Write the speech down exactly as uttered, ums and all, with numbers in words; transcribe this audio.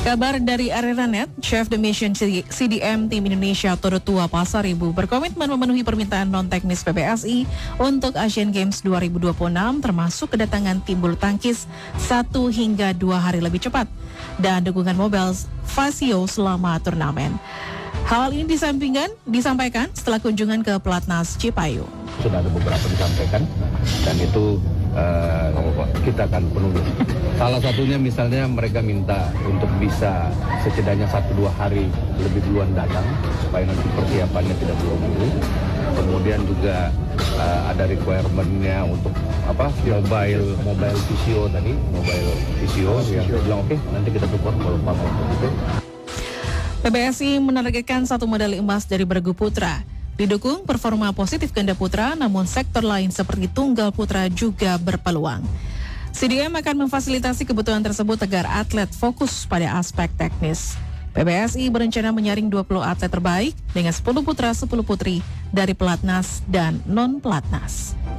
Kabar dari ArenaNet, Chef the Mission C D M Tim Indonesia Todo Tua Pasaribu berkomitmen memenuhi permintaan non-teknis P B S I untuk Asian Games dua ribu dua puluh enam, termasuk kedatangan tim bulu tangkis satu hingga dua hari lebih cepat dan dukungan mobil Fasio selama turnamen. Hal ini disampaikan, disampaikan setelah kunjungan ke Pelatnas Cipayung. Sudah ada beberapa disampaikan dan itu uh, kita akan penuhi. Salah satunya misalnya mereka minta untuk bisa setidaknya satu dua hari lebih duluan datang supaya nanti persiapannya tidak buru-buru. Kemudian juga uh, ada requirement-nya untuk apa mobile mobile visio tadi, mobile visio yang bilang oke okay, nanti kita support kalau Pak itu. P B S I menargetkan satu medali emas dari bergu putra. Didukung performa positif ganda putra, namun sektor lain seperti tunggal putra juga berpeluang. C D M akan memfasilitasi kebutuhan tersebut agar atlet fokus pada aspek teknis. P B S I berencana menyaring dua puluh atlet terbaik dengan sepuluh putra sepuluh putri dari pelatnas dan non-pelatnas.